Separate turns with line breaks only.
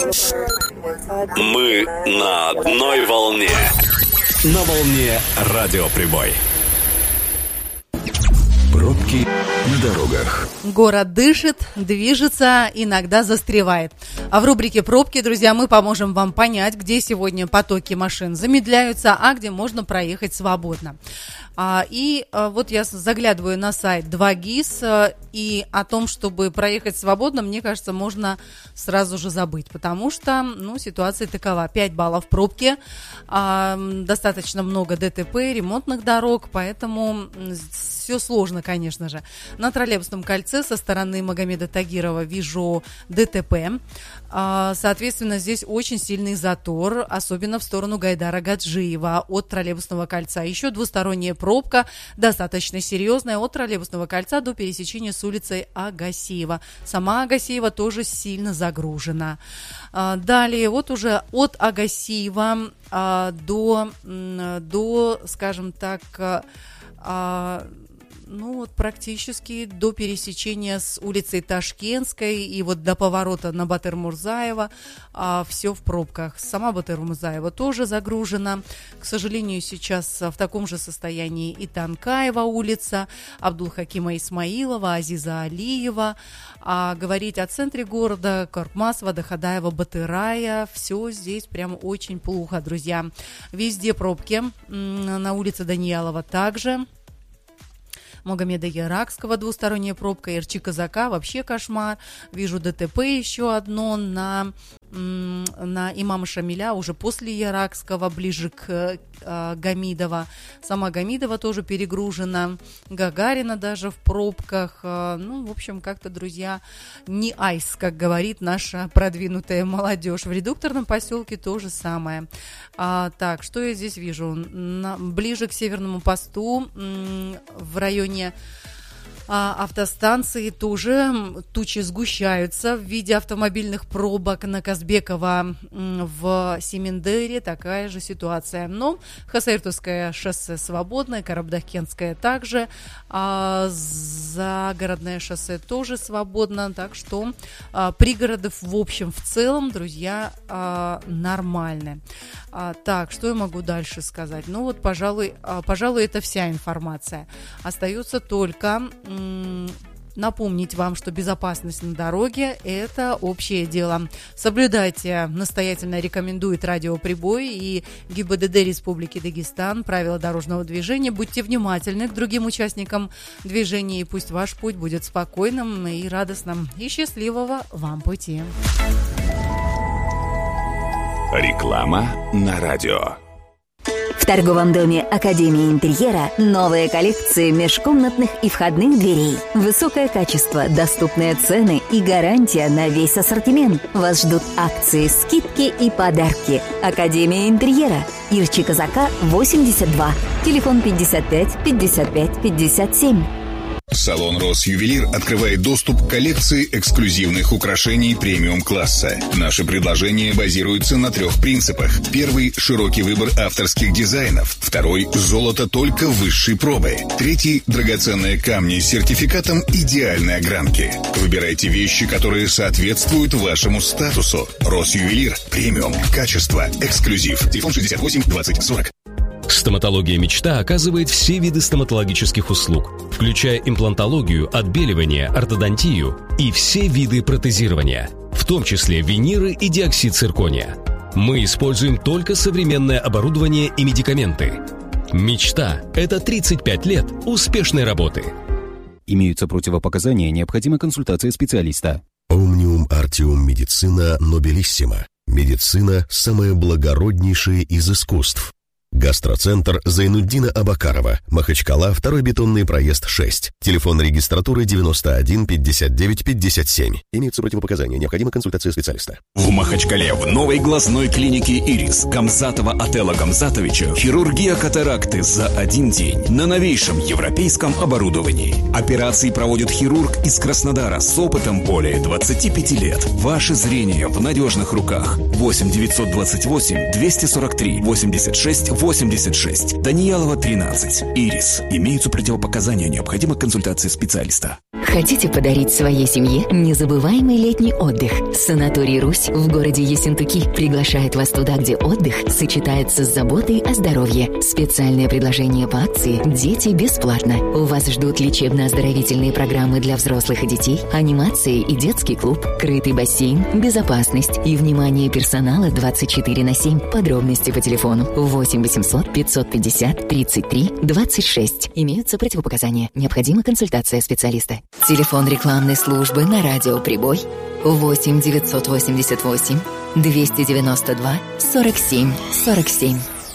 Мы на одной волне. На волне Радиоприбой. Пробки на дорогах.
Город дышит, движется, иногда застревает. А в рубрике «Пробки», друзья, мы поможем вам понять, где сегодня потоки машин замедляются, а где можно проехать свободно. Вот я заглядываю на сайт 2GIS, и о том, чтобы проехать свободно, мне кажется, можно сразу же забыть, потому что, ситуация такова. 5 баллов пробки, достаточно много ДТП, ремонтных дорог, поэтому все сложно, конечно же. На Троллейбусном кольце со стороны Магомеда Тагирова вижу ДТП. Соответственно, здесь очень сильный затор, особенно в сторону Гайдара Гаджиева от Троллейбусного кольца. Еще двусторонняя пробка, достаточно серьезная, от Троллейбусного кольца до пересечения с улицей Агасиева. Сама Агасиева тоже сильно загружена. Далее, вот уже от Агасиева до, скажем так, практически до пересечения с улицей Ташкентской и вот до поворота на Батыр-Мурзаева все в пробках. Сама Батыр-Мурзаева тоже загружена. К сожалению, сейчас в таком же состоянии и Танкаева улица, Абдулхакима Исмаилова, Азиза Алиева. А говорить о центре города, Коркмасова, Дахадаева, Батырая, все здесь прям очень плохо, друзья. Везде пробки. На улице Даниялова также. Магомеда Яракского двусторонняя пробка, Ирчи Казака вообще кошмар. Вижу ДТП еще одно на имама Шамиля, уже после Яракского, ближе к Гамидова. Сама Гамидова тоже перегружена, Гагарина даже в пробках. В общем, как-то, друзья, не айс, как говорит наша продвинутая молодежь. В Редукторном поселке то же самое. Так, что я здесь вижу? Ближе к Северному посту, в районе автостанции тоже тучи сгущаются в виде автомобильных пробок. На Казбекова в Семендере такая же ситуация. Но Хасаиртовское шоссе свободное, Карабдахкентское также, Загородное шоссе тоже свободно. Так что пригороды в общем, в целом, друзья, нормальны. Так, что я могу дальше сказать? Пожалуй, это вся информация. Остается только напомнить вам, что безопасность на дороге – это общее дело. Соблюдайте, настоятельно рекомендует Радиоприбой и ГИБДД Республики Дагестан, правила дорожного движения. Будьте внимательны к другим участникам движения, и пусть ваш путь будет спокойным и радостным. И счастливого вам пути.
Реклама на радио.
В торговом доме Академии интерьера новые коллекции межкомнатных и входных дверей. Высокое качество, доступные цены и гарантия на весь ассортимент. Вас ждут акции, скидки и подарки. Академия интерьера. Ирчи Казака, 82. Телефон 55 55 57.
Салон «Росювелир» открывает доступ к коллекции эксклюзивных украшений премиум-класса. Наши предложения базируются на 3 принципах. Первый – широкий выбор авторских дизайнов. Второй – золото только высшей пробы. Третий – драгоценные камни с сертификатом идеальной огранки. Выбирайте вещи, которые соответствуют вашему статусу. «Росювелир» – премиум, качество, эксклюзив. Телефон 68 20 40.
Стоматология «Мечта» оказывает все виды стоматологических услуг, включая имплантологию, отбеливание, ортодонтию и все виды протезирования, в том числе виниры и диоксид циркония. Мы используем только современное оборудование и медикаменты. «Мечта» — это 35 лет успешной работы.
Имеются противопоказания, необходима консультация специалиста.
Omnium Artium Медицина Нобелиссима. Медицина – самое благороднейшее из искусств. Гастроцентр Зайнуддина Абакарова, Махачкала, 2-й бетонный проезд 6. Телефон регистратуры 91 59 57. Имеются противопоказания, необходима консультация специалиста.
В Махачкале в новой глазной клинике «Ирис» Гамзатова Отела Гамзатовича хирургия катаракты за 1 день на новейшем европейском оборудовании. Операции проводит хирург из Краснодара с опытом более 25 лет. Ваше зрение в надежных руках. 8 928 243 86 86. Даниялова, 13. «Ирис». Имеются противопоказания, необходима консультация специалиста.
Хотите подарить своей семье незабываемый летний отдых? Санаторий «Русь» в городе Ессентуки приглашает вас туда, где отдых сочетается с заботой о здоровье. Специальное предложение по акции «Дети бесплатно». У вас ждут лечебно-оздоровительные программы для взрослых и детей, анимация и детский клуб, крытый бассейн, безопасность и внимание персонала 24/7. Подробности по телефону 8 800 550 33 26. Имеются противопоказания. Необходима консультация специалиста. Телефон рекламной службы на радио «Прибой» 8 988 292 47 47.